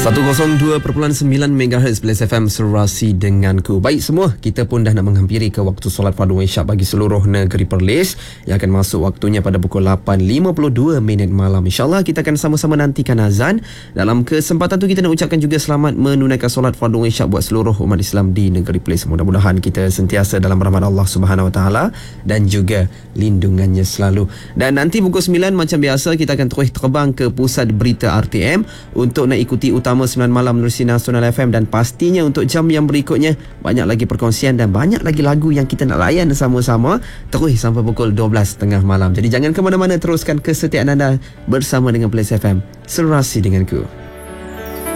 102.9 MHz Blaze FM serasi denganku. Baik semua, kita pun dah nak menghampiri ke waktu solat fardu isyak bagi seluruh negeri Perlis yang akan masuk waktunya pada pukul 8.52 malam. InsyaAllah kita akan sama-sama nantikan azan. Dalam kesempatan tu kita nak ucapkan juga selamat menunaikan solat fardu isyak buat seluruh umat Islam di negeri Perlis. Mudah-mudahan kita sentiasa dalam rahmat Allah Subhanahu Wa Taala dan juga lindungannya selalu. Dan nanti pukul 9 macam biasa kita akan terus terbang ke pusat berita RTM untuk nak ikuti utama 9 malam menerusi Nasional FM, dan pastinya untuk jam yang berikutnya banyak lagi perkongsian dan banyak lagi lagu yang kita nak layan sama-sama terus sampai pukul 12.30 malam. Jadi jangan ke mana-mana, teruskan kesetiaan anda bersama dengan Blaze FM serasi denganku.